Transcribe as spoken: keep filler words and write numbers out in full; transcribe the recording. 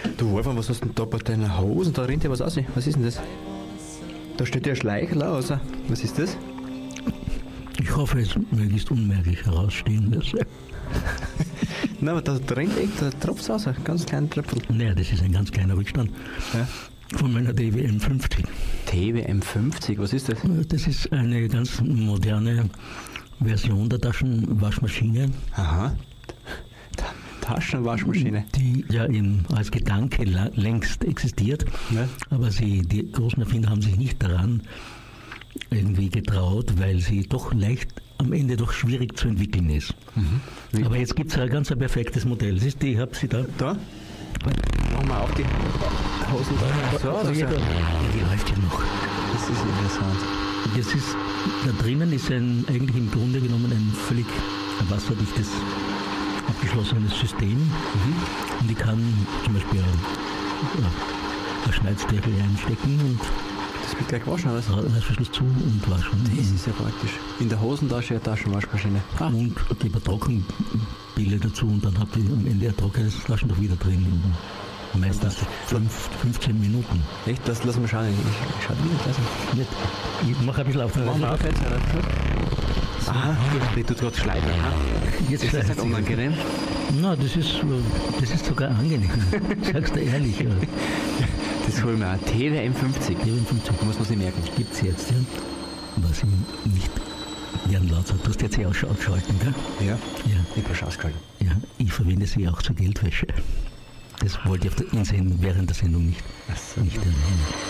Du Wolfgang, was hast du denn da bei deiner Hosen? Da rennt ja was aus. Was ist denn das? Da steht ja ein Schleicherl aus. Was ist das? Ich hoffe, es möglichst unmerklich herausstehen lasse. Nein, aber da, da rennt echt ein Tropf aus, ein ganz kleiner Tröpfel. Naja, das ist ein ganz kleiner Rückstand Ja. von meiner T W M fünfzig. T W M fünfzig, was ist das? Das ist eine ganz moderne Version der Taschenwaschmaschine, Aha. Ta- Taschenwaschmaschine. die ja eben als Gedanke la- längst existiert. Ja. Aber sie, die großen Erfinder haben sich nicht daran irgendwie getraut, weil sie doch leicht am Ende doch schwierig zu entwickeln ist. Wie- Aber jetzt gibt es ein ganz ein perfektes Modell. Siehst du, ich habe sie da. Da? Machen wir auf die Hosen da. So, Also das, jeder, ist ja- die läuft ja noch. das ist interessant. Das ist, da drinnen ist ein, eigentlich im Grunde genommen ein völlig wasserdichtes, abgeschlossenes System. Und ich kann zum Beispiel ein, ein Schneidstärkel einstecken und Das wird gleich waschen, oder? Reißverschluss zu und waschen. Das ist ja praktisch. In der Hosentasche eine Taschenwaschmaschine. Ah, Und gebe ein Trockenbille dazu und dann habt ihr am Ende ein trockenes Taschentuch wieder drin. Meistens fünf, fünfzehn Minuten. echt? Das lassen wir schauen. Ich, ich schau nicht lassen. Nicht. Ich mache ein bisschen auf den Machen wir auf jetzt, oder? Aha, die tut gerade schleifen. Jetzt Ist das nicht unangenehm? Na, das ist, äh, das ist sogar angenehm. Sagst du ehrlich. Ja. Das holen wir auch. T W M fünfzig. T W M fünfzig Muss man sich merken. gibt es jetzt, ja. Was ich nicht Jan laut sagt. Du hast jetzt eh auch schon ausgeschalten, gell? Ja, Ja, ich habe schon ausgehalten. ja. Ich verwende sie auch zur Geldwäsche. Das wollte ich auf der, in Sendung, während der Sendung nicht, Ach so. nicht erwähnen.